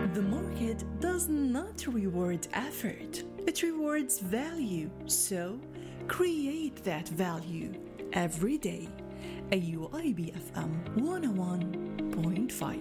The market does not reward effort, it rewards value. So, create that value every day. AUIB FM 101.5